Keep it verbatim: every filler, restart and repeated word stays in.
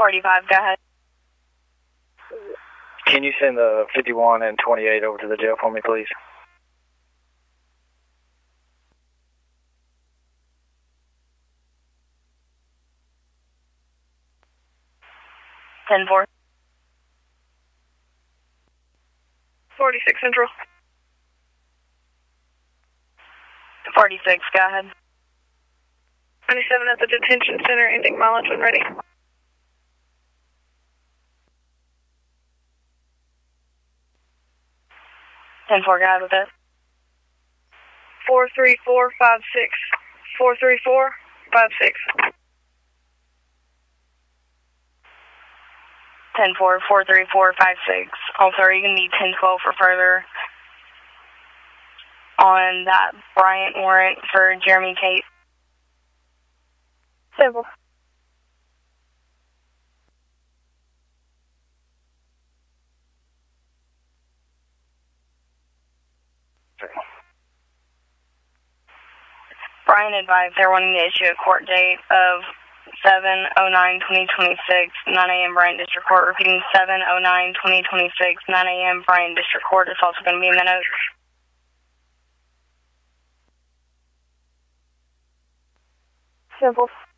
forty-five, go ahead. Can you send the fifty-one and twenty-eight over to the jail for me, please? ten four. forty-six Central. forty-six, go ahead. twenty-seven at the detention center, ending mileage when ready. ten four, go ahead with it. four three four five six. four three four five six. ten four, four three four five six. Also, are you going to need ten twelve for further on that Bryant warrant for Jeremy Tate? Simple. Brian advised they're wanting to issue a court date of seven oh nine twenty twenty-six, nine A M Bryant District Court. Repeating seven oh nine twenty twenty-six, nine A M Bryant District Court. It's also going to be in the notes. Simple.